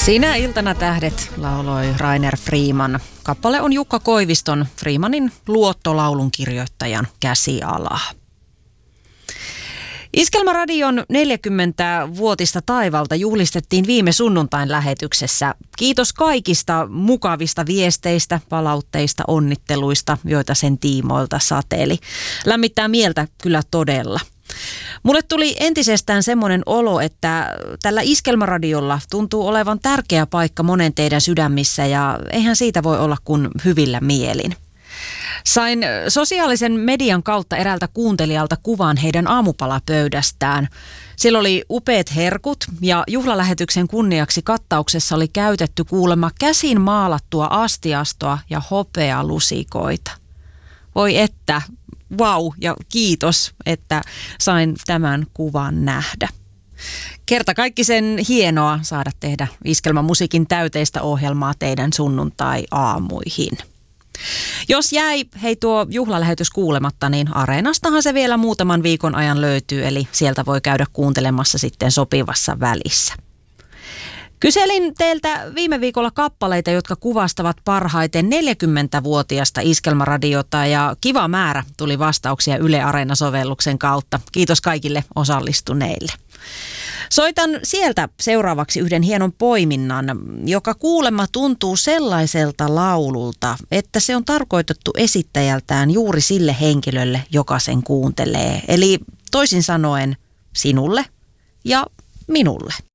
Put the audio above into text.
Sinä iltana tähdet lauloi Rainer Freeman. Kappale on Jukka Koiviston, Freemanin luottolaulun kirjoittajan käsialaa. Iskelmäradion 40-vuotista taivalta juhlistettiin viime sunnuntain lähetyksessä. Kiitos kaikista mukavista viesteistä, palautteista, onnitteluista, joita sen tiimoilta sateli. Lämmittää mieltä kyllä todella. Mulle tuli entisestään semmoinen olo, että tällä Iskelmäradiolla tuntuu olevan tärkeä paikka monen teidän sydämissä ja eihän siitä voi olla kuin hyvillä mielin. Sain sosiaalisen median kautta eräältä kuuntelijalta kuvan heidän aamupalapöydästään. Siellä oli upeat herkut ja juhlalähetyksen kunniaksi kattauksessa oli käytetty kuulemma käsin maalattua astiastoa ja hopealusikoita. Voi että, vau ja kiitos, että sain tämän kuvan nähdä. Kertakaikkisen hienoa saada tehdä Iskelmämusiikin täyteistä ohjelmaa teidän sunnuntai-aamuihin. Jos jäi tuo juhlalähetys kuulematta, niin Areenastahan se vielä muutaman viikon ajan löytyy, eli sieltä voi käydä kuuntelemassa sitten sopivassa välissä. Kyselin teiltä viime viikolla kappaleita, jotka kuvastavat parhaiten 40-vuotiasta Iskelmäradiota ja kiva määrä tuli vastauksia Yle Areena-sovelluksen kautta. Kiitos kaikille osallistuneille. Soitan sieltä seuraavaksi yhden hienon poiminnan, joka kuulemma tuntuu sellaiselta laululta, että se on tarkoitettu esittäjältään juuri sille henkilölle, joka sen kuuntelee. Eli toisin sanoen sinulle ja minulle.